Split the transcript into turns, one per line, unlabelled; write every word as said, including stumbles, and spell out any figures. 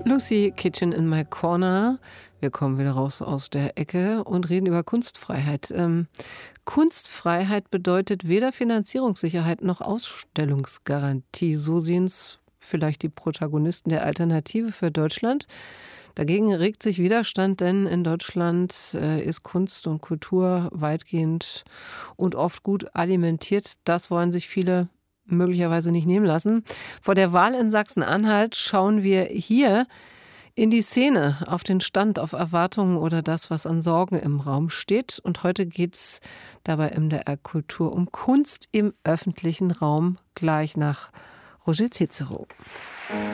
Lucy Kitchen in my corner. Wir kommen wieder raus aus der Ecke und reden über Kunstfreiheit. Ähm, Kunstfreiheit bedeutet weder Finanzierungssicherheit noch Ausstellungsgarantie. So sehen es vielleicht die Protagonisten der Alternative für Deutschland. Dagegen regt sich Widerstand, denn in Deutschland äh, ist Kunst und Kultur weitgehend und oft gut alimentiert. Das wollen sich viele möglicherweise nicht nehmen lassen. Vor der Wahl in Sachsen-Anhalt schauen wir hier in die Szene, auf den Stand, auf Erwartungen oder das, was an Sorgen im Raum steht. Und heute geht es dabei im M D R Kultur um Kunst im öffentlichen Raum, gleich nach Roger Cicero.